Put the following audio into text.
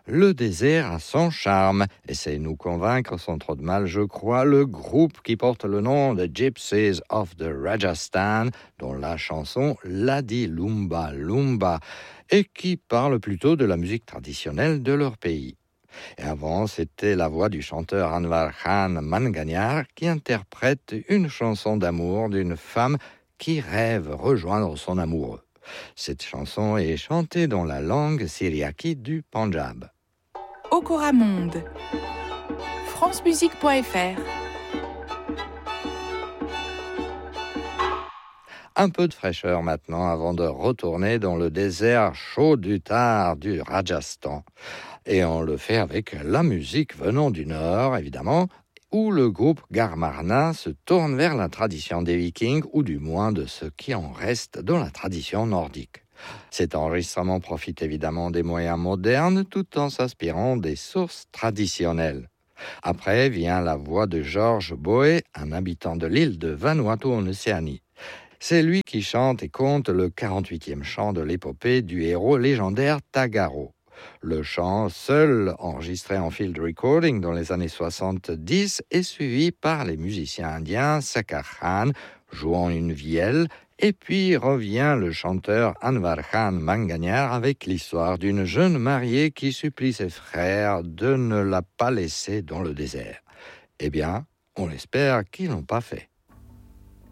Le désert a son charme. Essayez de nous convaincre sans trop de mal, je crois, le groupe qui porte le nom de Gypsies of the Rajasthan, dont la chanson l'a dit Lumba Lumba, et qui parle plutôt de la musique traditionnelle de leur pays. Et avant, c'était la voix du chanteur Anwar Khan Manganiar qui interprète une chanson d'amour d'une femme qui rêve rejoindre son amoureux. Cette chanson est chantée dans la langue syriaque du Pendjab. Okora Monde, francemusique.fr. Un peu de fraîcheur maintenant avant de retourner dans le désert chaud du Thar du Rajasthan. Et on le fait avec la musique venant du Nord, évidemment, où le groupe Garmarna se tourne vers la tradition des Vikings, ou du moins de ce qui en reste dans la tradition nordique. Cet enregistrement profite évidemment des moyens modernes tout en s'inspirant des sources traditionnelles. Après vient la voix de George Boe, un habitant de l'île de Vanuatu en Océanie. C'est lui qui chante et conte le 48e chant de l'épopée du héros légendaire Tagaro. Le chant, seul enregistré en field recording dans les années 70, est suivi par les musiciens indiens Sakar Khan, jouant une vielle, et puis revient le chanteur Anwar Khan Manganiar avec l'histoire d'une jeune mariée qui supplie ses frères de ne la pas laisser dans le désert. Eh bien, on espère qu'ils n'ont pas fait.